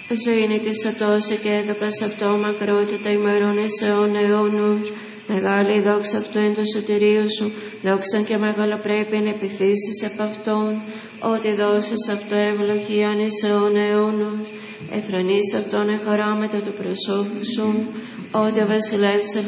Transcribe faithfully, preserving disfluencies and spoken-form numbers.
Ζωήνη της ατόση και έδωκας αυτό μακρότητα ημερών εις αιών αιώνους. Μεγάλη δόξα αυτού εν το σωτηρίου σου, δόξαν και μεγαλοπρέπειαν επιθύσεις επ' αυτόν, ότι δώσεις αυτό ευλογίαν εις αιών αιώνους. Εφρανείς αυτόν εν χαρά μετά του προσώπου σου, ότι ο βασιλεύς